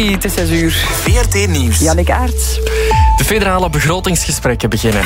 Merci, het is 6 uur. VRT Nieuws. Jannik Aerts. De federale begrotingsgesprekken beginnen.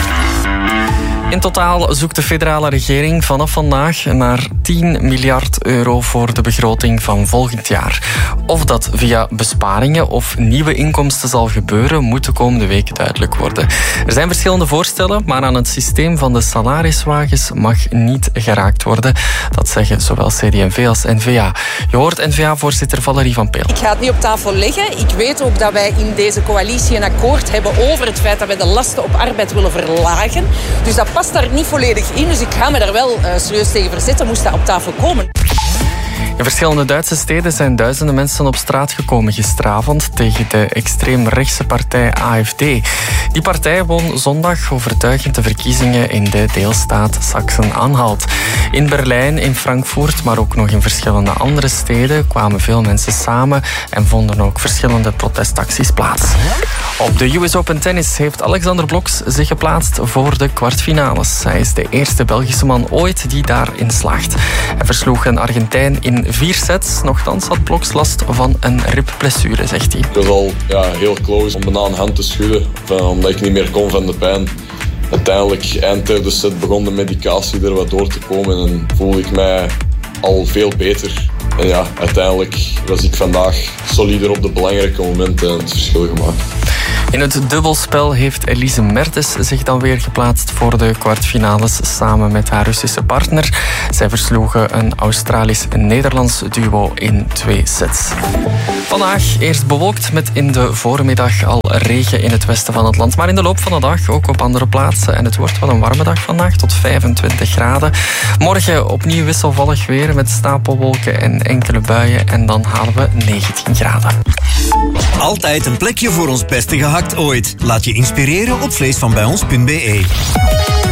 In totaal zoekt de federale regering vanaf vandaag naar 10 miljard euro voor de begroting van volgend jaar. Of dat via besparingen of nieuwe inkomsten zal gebeuren, moet de komende weken duidelijk worden. Er zijn verschillende voorstellen, maar aan het systeem van de salariswagens mag niet geraakt worden. Dat zeggen zowel CD&V als N-VA. Je hoort N-VA-voorzitter Valerie van Peel. Ik ga het niet op tafel leggen. Ik weet ook dat wij in deze coalitie een akkoord hebben over het feit dat wij de lasten op arbeid willen verlagen. Dus dat past daar niet volledig in. Dus ik ga me daar wel serieus tegen verzetten, moest dat op tafel komen. In verschillende Duitse steden zijn duizenden mensen op straat gekomen gisteravond tegen de extreemrechtse partij AfD. Die partij won zondag overtuigend de verkiezingen in de deelstaat Sachsen-Anhalt. In Berlijn, in Frankfurt, maar ook nog in verschillende andere steden kwamen veel mensen samen en vonden ook verschillende protestacties plaats. Op de US Open Tennis heeft Alexander Blokx zich geplaatst voor de kwartfinales. Hij is de eerste Belgische man ooit die daarin slaagt. Hij versloeg een Argentijn in 4 sets. Nochtans had Blokx last van een ribblessure, zegt hij. Ik was al heel close om bijna een hand te schudden, omdat ik niet meer kon van de pijn. Uiteindelijk, eind derde set, begon de medicatie er wat door te komen en voelde ik mij al veel beter. En ja, uiteindelijk was ik vandaag solider op de belangrijke momenten het verschil gemaakt. In het dubbelspel heeft Elise Mertens zich dan weer geplaatst voor de kwartfinales samen met haar Russische partner. Zij versloegen een Australisch-Nederlands duo in 2 sets. Vandaag eerst bewolkt met in de voormiddag al regen in het westen van het land. Maar in de loop van de dag ook op andere plaatsen. En het wordt wel een warme dag vandaag, tot 25 graden. Morgen opnieuw wisselvallig weer met stapelwolken en enkele buien. En dan halen we 19 graden. Altijd een plekje voor ons beste gehakt ooit. Laat je inspireren op vleesvanbijons.be.